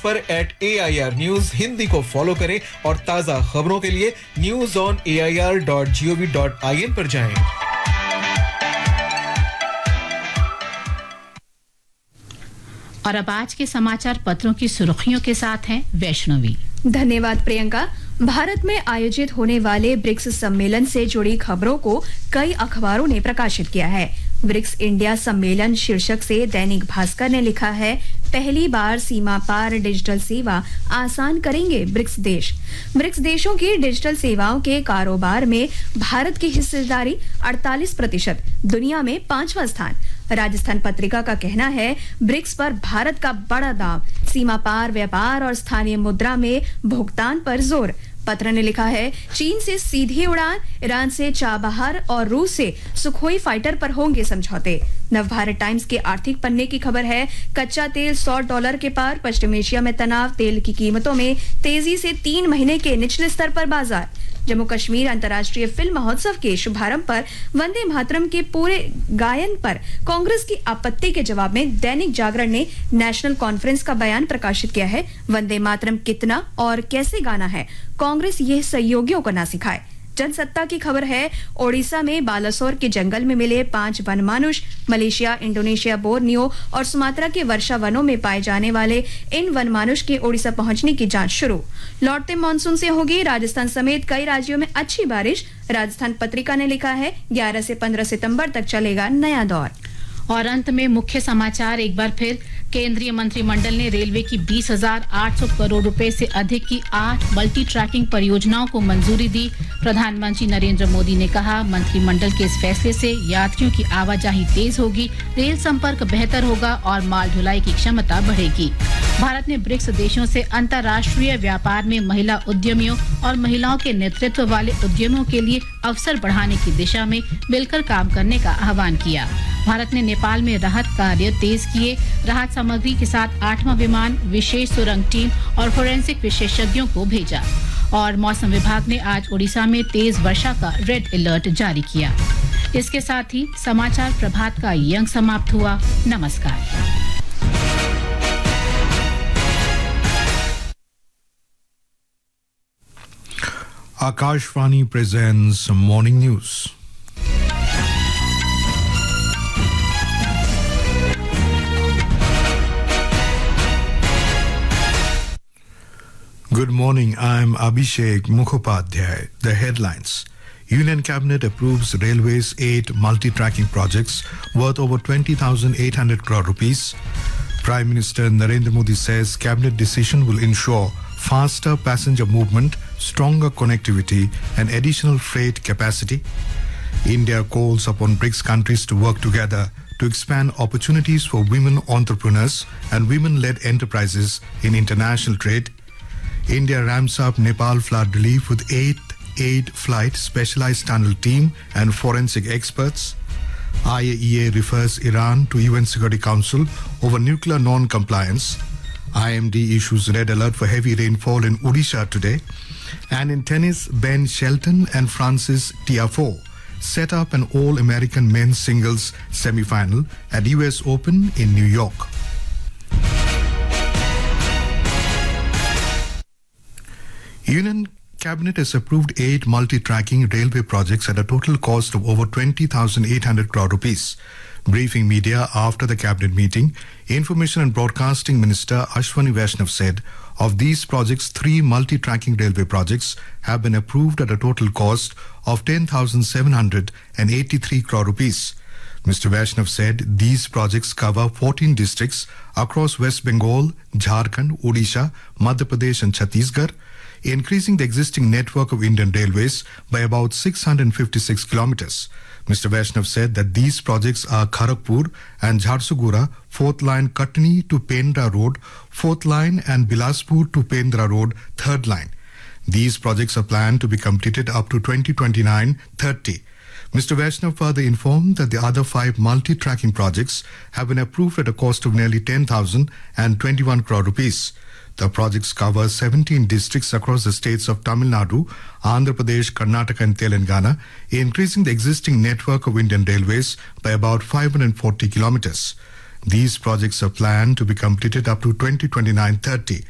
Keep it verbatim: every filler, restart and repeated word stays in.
पर eight A I R news Hindi को follow करें और ताजा खबरों के लिए news on A I R dot G O V dot I N पर जाएं। और अब आज के समाचार पत्रों की सुर्खियों के साथ हैं वैष्णवी। धन्यवाद प्रियंका। भारत में आयोजित होने वाले ब्रिक्स सम्मेलन से जुड़ी खबरों को कई अखबारों ने प्रकाशित किया है। ब्रिक्स इंडिया सम्मेलन शीर्षक से दैनिक भास्कर ने लिखा है, पहली बार सीमा पार डिजिटल सेवा आसान करेंगे ब्रिक्स देश। ब्रिक्स देशों की डिजिटल सेवाओं के कारोबार में भारत की हिस्सेदारी अड़तालीस प्रतिशत, दुनिया में पांचवा स्थान। राजस्थान पत्रिका का कहना है, ब्रिक्स पर भारत का बड़ा दांव, सीमा पार व्यापार और स्थानीय मुद्रा में भुगतान पर जोर। पत्र ने लिखा है, चीन से सीधी उड़ान, ईरान से चाबहार और रूस से सुखोई फाइटर पर होंगे समझौते। नवभारत टाइम्स के आर्थिक पन्ने की खबर है, कच्चा तेल सौ डॉलर के पार, पश्चिम एशिया में तनाव, तेल की कीमतों में तेजी से तीन महीने के निचले स्तर पर बाजार। जम्मू कश्मीर अंतर्राष्ट्रीय फिल्म महोत्सव के शुभारंभ पर वंदे मातरम के पूरे गायन पर कांग्रेस की आपत्ति के जवाब में दैनिक जागरण ने नेशनल कॉन्फ्रेंस का बयान प्रकाशित किया है। वंदे मातरम कितना और कैसे गाना है, कांग्रेस ये सहयोगियों को ना सिखाए। जनसत्ता की खबर है, ओडिशा में बालासोर के जंगल में मिले पांच वन मानुष। मलेशिया, इंडोनेशिया, बोर्नियो और सुमात्रा के वर्षा वनों में पाए जाने वाले इन वन मानुष के ओडिशा पहुंचने की जांच शुरू। लौटते मानसून से होगी राजस्थान समेत कई राज्यों में अच्छी बारिश। राजस्थान पत्रिका ने लिखा है, ग्यारह से पंद्रह सितंबर तक चलेगा नया दौर। और अंत में मुख्य समाचार एक बार फिर। केंद्रीय मंत्रिमंडल ने रेलवे की बीस हजार आठ सौ करोड़ रुपए से अधिक की आठ मल्टी ट्रैकिंग परियोजनाओं को मंजूरी दी। प्रधानमंत्री नरेंद्र मोदी ने कहा, मंत्रिमंडल के इस फैसले से यात्रियों की आवाजाही तेज होगी, रेल संपर्क बेहतर होगा और माल ढुलाई की क्षमता बढ़ेगी। भारत ने ब्रिक्स देशों से अंतर्राष्ट्रीय व्यापार में महिला उद्यमियों और महिलाओं के नेतृत्व वाले उद्यमों के लिए अवसर बढ़ाने की दिशा में मिलकर काम करने का आह्वान किया। भारत ने नेपाल में राहत कार्य तेज किए। राहत सामग्री के साथ आठवां विमान, विशेष सुरंग टीम और फोरेंसिक विशेषज्ञों को भेजा। और मौसम विभाग ने आज ओडिशा में तेज वर्षा का रेड अलर्ट जारी किया। इसके साथ ही समाचार प्रभात का ये अंक समाप्त हुआ। नमस्कार। Akashvani presents Morning News. Good morning, I'm Abhishek Mukhopadhyay. The headlines. Union Cabinet approves Railways eight multi-tracking projects worth over twenty thousand eight hundred crore rupees. Prime Minister Narendra Modi says Cabinet decision will ensure faster passenger movement, stronger connectivity and additional freight capacity. India calls upon BRICS countries to work together to expand opportunities for women entrepreneurs and women-led enterprises in international trade. India ramps up Nepal flood relief with eight aid flight specialized tunnel team and forensic experts. I A E A refers Iran to U N Security Council over nuclear non-compliance. I M D issues red alert for heavy rainfall in Odisha today. And in tennis, Ben Shelton and Francis Tiafoe set up an all-American men's singles semi-final at U S Open in New York. Union Cabinet has approved eight multi-tracking railway projects at a total cost of over twenty thousand eight hundred crore rupees. Briefing media after the cabinet meeting, Information and Broadcasting Minister Ashwani Vaishnav said, of these projects, three multi-tracking railway projects have been approved at a total cost of ten thousand seven hundred eighty-three crore rupees. Mister Vaishnav said these projects cover fourteen districts across West Bengal, Jharkhand, Odisha, Madhya Pradesh and Chhattisgarh, increasing the existing network of Indian Railways by about six hundred fifty-six kilometers. Mister Vaishnav said that these projects are Kharagpur and Jharsuguda, fourth line Katni to Pendra Road, fourth line and Bilaspur to Pendra Road, third line. These projects are planned to be completed up to twenty twenty-nine thirty. Mister Vaishnav further informed that the other five multi-tracking projects have been approved at a cost of nearly ten thousand twenty-one crore rupees. The projects cover seventeen districts across the states of Tamil Nadu, Andhra Pradesh, Karnataka and Telangana, increasing the existing network of Indian Railways by about five hundred forty kilometers. These projects are planned to be completed up to twenty twenty-nine thirty.